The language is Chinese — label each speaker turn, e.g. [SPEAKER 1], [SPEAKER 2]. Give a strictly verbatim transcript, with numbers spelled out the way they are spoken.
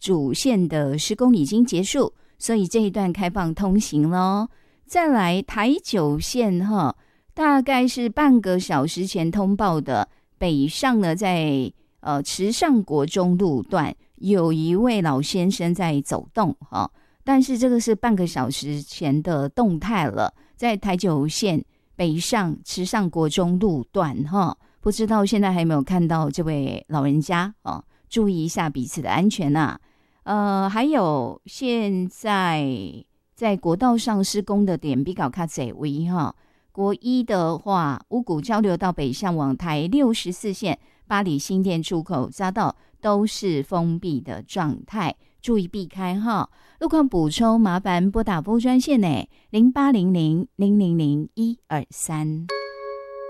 [SPEAKER 1] 主线的施工已经结束，所以这一段开放通行咯。再来台九线哈，大概是半个小时前通报的，北上呢在呃池上国中路段有一位老先生在走动哈，但是这个是半个小时前的动态了，在台九线北上池上国中路段哈，不知道现在还有没有看到这位老人家哦，注意一下彼此的安全啊。呃，还有现在在国道上施工的点比较较侪位哈。国一的话，五股交流道北向往台六十四线八里新店出口匝道都是封闭的状态，注意避开哈。路况补充，麻烦拨打拨专线呢零八零零零零零一二三。